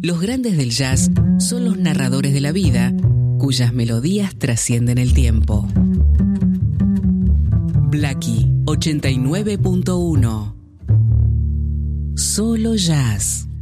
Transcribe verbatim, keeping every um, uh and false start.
Los grandes del jazz son los narradores de la vida, cuyas melodías trascienden el tiempo. Blackie ochenta y nueve punto uno. Solo jazz.